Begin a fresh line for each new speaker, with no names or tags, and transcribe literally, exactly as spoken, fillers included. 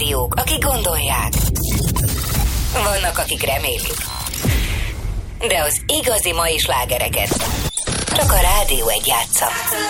rádiók, akik gondolják. Vannak, akik remélik. De az igazi mai slágereket csak a Rádió egy játsza.